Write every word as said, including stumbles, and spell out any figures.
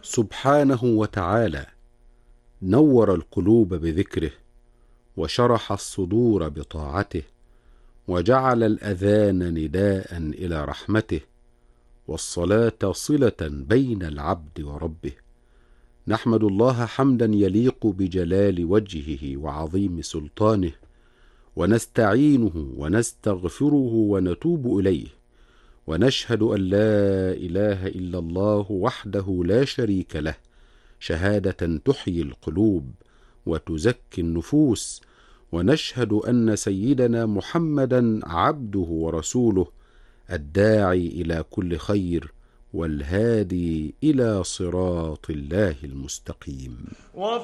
سبحانه وتعالى نور القلوب بذكره، وشرح الصدور بطاعته، وجعل الأذان نداء إلى رحمته، والصلاة صلة بين العبد وربه. نحمد الله حمدا يليق بجلال وجهه وعظيم سلطانه، ونستعينه ونستغفره ونتوب إليه، ونشهد أن لا إله إلا الله وحده لا شريك له، شهادة تحيي القلوب وتزكي النفوس. ونشهد أن سيدنا محمدا عبده ورسوله، الداعي إلى كل خير، والهادي إلى صراط الله المستقيم.